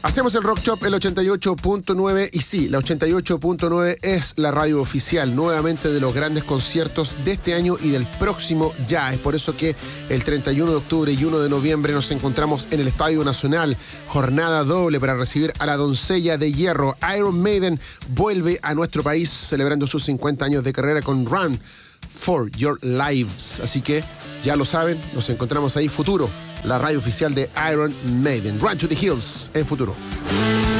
Hacemos el Rock Shop, el 88.9, y sí, la 88.9 es la radio oficial nuevamente de los grandes conciertos de este año y del próximo ya. Es por eso que el 31 de octubre y 1 de noviembre nos encontramos en el Estadio Nacional, jornada doble para recibir a la doncella de hierro. Iron Maiden vuelve a nuestro país celebrando sus 50 años de carrera con Run for Your Lives. Así que ya lo saben, nos encontramos ahí. Futuro, la radio oficial de Iron Maiden. Run to the Hills en Futuro.